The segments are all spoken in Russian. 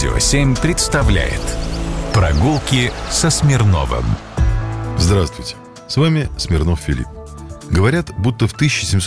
Радио 7 представляет «Прогулки со Смирновым». Здравствуйте, с вами Смирнов Филипп. Говорят, будто в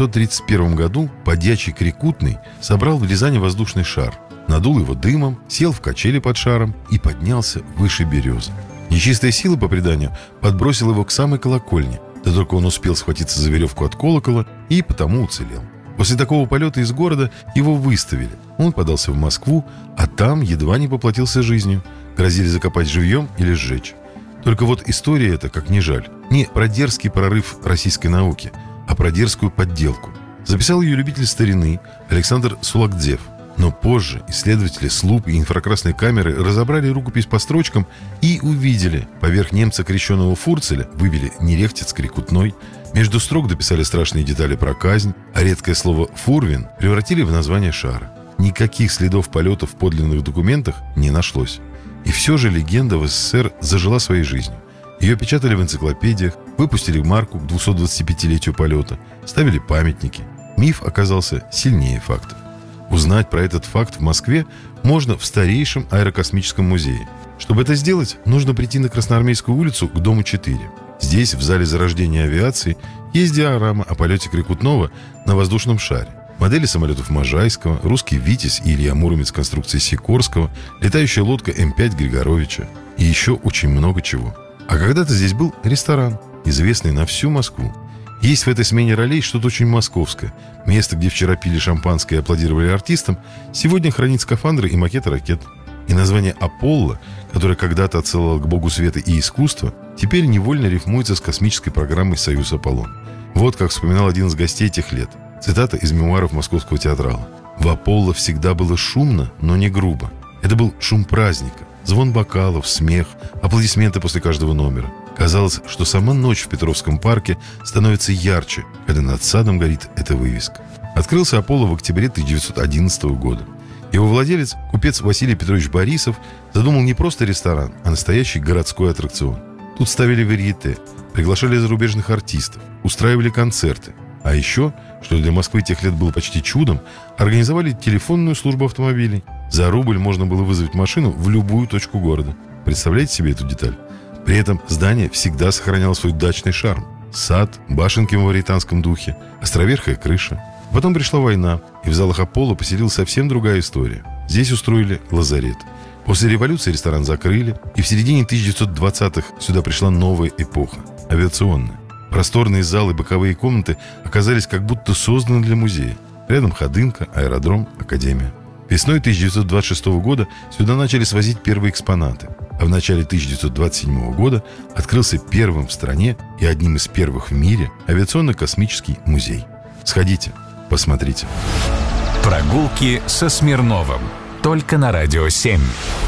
1731 году подьячий Крикутный собрал в Рязани воздушный шар, надул его дымом, сел в качели под шаром и поднялся выше березы. Нечистая сила, по преданию, подбросила его к самой колокольне, да только он успел схватиться за веревку от колокола и потому уцелел. После такого полета из города его выставили. Он подался в Москву, а там едва не поплатился жизнью. Грозили закопать живьем или сжечь. Только вот история эта, как ни жаль, не про дерзкий прорыв российской науки, а про дерзкую подделку. Записал ее любитель старины Александр Сулакдзев. Но позже исследователи с луп и инфракрасной камеры разобрали рукопись по строчкам и увидели: поверх немца крещеного Фурцеля выбили Нерехтец Крикутной, между строк дописали страшные детали про казнь, а редкое слово «фурвин» превратили в название шара. Никаких следов полета в подлинных документах не нашлось. И все же легенда в СССР зажила своей жизнью. Ее печатали в энциклопедиях, выпустили марку к 225-летию полета, ставили памятники. Миф оказался сильнее фактов. Узнать про этот факт в Москве можно в старейшем аэрокосмическом музее. Чтобы это сделать, нужно прийти на Красноармейскую улицу к дому 4. Здесь, в зале зарождения авиации, есть диорама о полете Крикутного на воздушном шаре. Модели самолетов Можайского, русский «Витязь» и Илья Муромец конструкции Сикорского, летающая лодка М5 Григоровича и еще очень много чего. А когда-то здесь был ресторан, известный на всю Москву. Есть в этой смене ролей что-то очень московское. Место, где вчера пили шампанское и аплодировали артистам, сегодня хранит скафандры и макеты ракет. И название «Аполло», которое когда-то отсылало к богу света и искусства, теперь невольно рифмуется с космической программой «Союз Аполлон». Вот как вспоминал один из гостей тех лет. Цитата из мемуаров московского театрала. «В Аполло всегда было шумно, но не грубо. Это был шум праздника, звон бокалов, смех, аплодисменты после каждого номера. Казалось, что сама ночь в Петровском парке становится ярче, когда над садом горит эта вывеска». Открылся Аполло в октябре 1911 года. Его владелец, купец Василий Петрович Борисов, задумал не просто ресторан, а настоящий городской аттракцион. Тут ставили варьете, приглашали зарубежных артистов, устраивали концерты. А еще, что для Москвы тех лет было почти чудом, организовали телефонную службу автомобилей. За рубль можно было вызвать машину в любую точку города. Представляете себе эту деталь? При этом здание всегда сохраняло свой дачный шарм. Сад, башенки в мавританском духе, островерхая крыша. Потом пришла война, и в залах Аполло поселилась совсем другая история. Здесь устроили лазарет. После революции ресторан закрыли, и в середине 1920-х сюда пришла новая эпоха – авиационная. Просторные залы и боковые комнаты оказались как будто созданы для музея. Рядом Ходынка, аэродром, академия. Весной 1926 года сюда начали свозить первые экспонаты. А в начале 1927 года открылся первым в стране и одним из первых в мире авиационно-космический музей. Сходите, посмотрите. «Прогулки со Смирновым» только на Радио 7.